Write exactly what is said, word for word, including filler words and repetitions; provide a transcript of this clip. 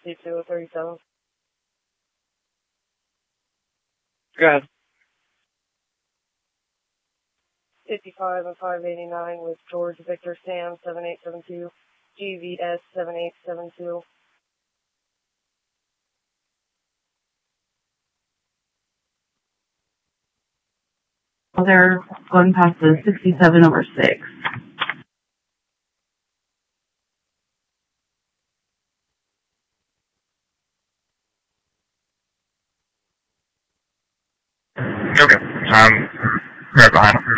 C two thirty-seven. Go ahead. fifty-five and five eighty-nine with George Victor Sam seven eight seven two, G V S seven eight seven two. Well, they're going past the sixty-seven over six. Okay. Um, right behind him.